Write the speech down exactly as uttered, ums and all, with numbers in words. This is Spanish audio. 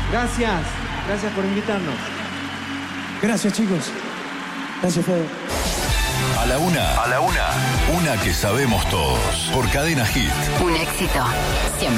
Gracias, gracias por invitarnos. Gracias, chicos. Gracias, Fede. A la una, a la una, una que sabemos todos. Por Cadena Hit. Un éxito siempre.